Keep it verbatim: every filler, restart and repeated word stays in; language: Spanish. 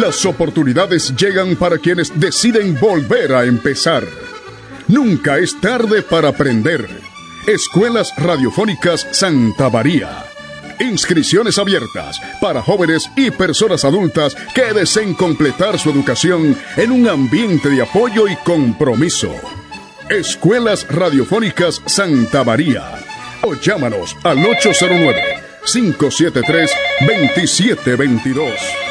Las oportunidades llegan para quienes deciden volver a empezar. Nunca es tarde para aprender. Escuelas Radiofónicas Santa María. Inscripciones abiertas para jóvenes y personas adultas que deseen completar su educación en un ambiente de apoyo y compromiso. Escuelas Radiofónicas Santa María. O llámanos al ocho cero nueve, cinco siete tres, dos siete dos dos.